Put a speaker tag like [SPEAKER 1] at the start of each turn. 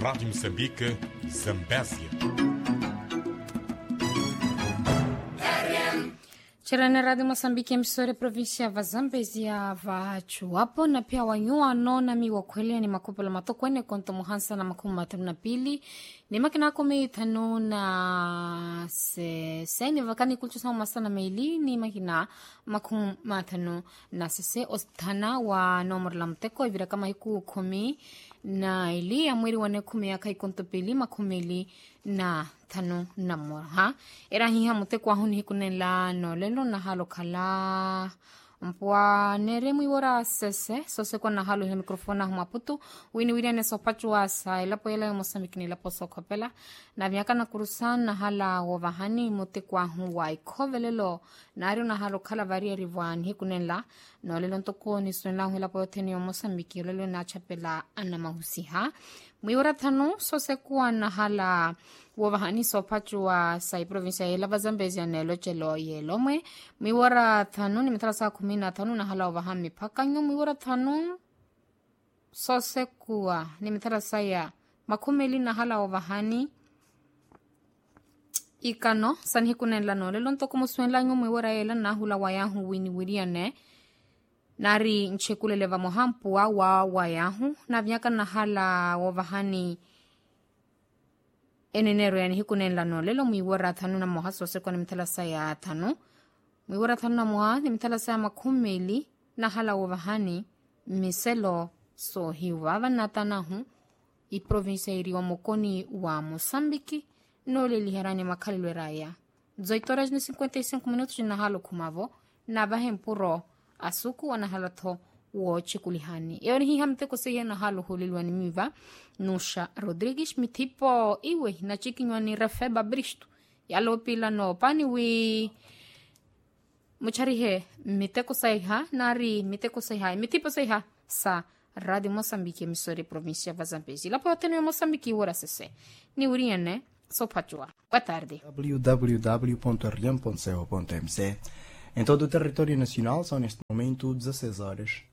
[SPEAKER 1] Rádio Moçambique, Zambésia.
[SPEAKER 2] Chirani Radio Moçambique, emissora província va Zambésia va chuapo na pia wanyua nona mi wakwelea ni makupela matokwene konto muhansa na makumi matano na pili ni makina kumi tano na sese ni vakani kulchusa masana meili ni makina makumi matano na sese ostana wa nomor la mteko ivira kama hiku kumi na ili ya mweri wane kumi ya kai konto pili makumili na tano na morha era hiha muteko ahuni hikunela no lelo na halo kala mpwa nere mwiwora sese sose kwa na halo he mikrofona humaputu wini wiriane sopachua sa ilapo yela ya Moçambique ni lapo sokopela na miaka na kurusan na hala wavahani muteko ahu ikovelelo na ario na halo kala varia rivwani hikunela no lelo ntoko ni suenla hu ilapo yoteni ya Moçambique lelo na chapela ana mahusiha mwiwora tano sose kwa na hala wavahani sopachua sa provincia yela va Zambésia nelo chelo yelo mwe miwara tano ni mitala saa 15 na hala wavaha mipaka nyo miwara tano sose kuwa ni mitala saa ya makumeli na hala wavahani ikano sanhi kunenla no lelo ntoko muswenla nyo miwara yela na hula wayahu wini wiriane nari nchekulele va mohampua wa wayahu na vyaka na hala wavahani enenero yani hikunenla no lelo mwiwara tano na moha sose kwa ni mitala saa ya tano mwiwara tano na moha ni mitala saa makumeli na hala wavahani miselo so hiwava natanahu i provincia iri wa mokoni wa Moçambique no le liherani makalilwe raya 18:55 minutos na halo kumavo na bahempuro asuku wana halato wo chikulihani eoni hi hamte ko sehe na halo hulilwani miva Nusha Rodrigues mitipo iwe na chikinywani Refeba Bristo yalo pila no pani wi mucharihe miteko saiha nari miteko saiha mitipo saiha sa Radio Moçambique emissora província va Zambésia lapo ateno Moçambique ora sese ni uriane sopachua boa tarde
[SPEAKER 3] www.riam.co.mc. Em todo o território nacional são neste momento 16 horas